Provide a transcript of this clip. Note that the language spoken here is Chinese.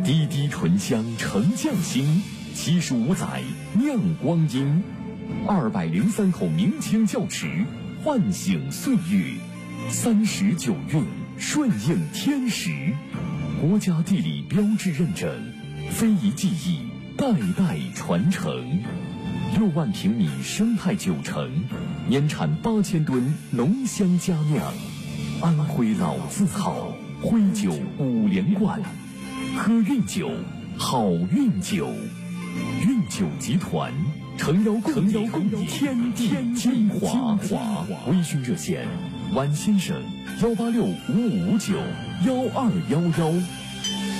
滴滴醇香沉匠心，75载酿光阴，203口明清窖池唤醒岁月，39韵顺应天时，国家地理标志认证，非遗技艺代代传承，6万平米生态酒城，年产8000吨浓香佳酿，安徽老字号徽酒5连冠，喝韵酒，好运酒。韵酒集团诚邀共你天地精华。微醺热线：晚先生18655591211。